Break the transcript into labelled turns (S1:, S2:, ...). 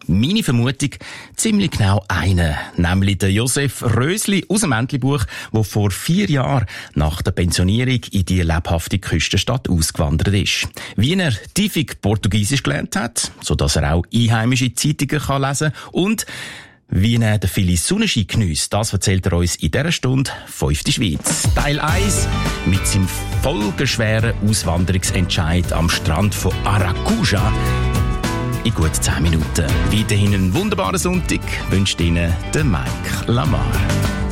S1: Meine Vermutung, ziemlich genau einer, nämlich der Josef Rösli aus dem Entlebuch, der vor 4 Jahren nach der Pensionierung in die lebhafte Küstenstadt ausgewandert ist. Wie er tiefig Portugiesisch gelernt hat, sodass er auch einheimische Zeitungen lesen kann und wie er den vielen Sonnenschein geniesst, das erzählt er uns in dieser Stunde 5. Schweiz. Teil 1 mit seinem folgenschweren Auswanderungsentscheid am Strand von Aracuja in gut 10 Minuten. Weiterhin einen wunderbaren Sonntag wünscht Ihnen der Mike Lamar.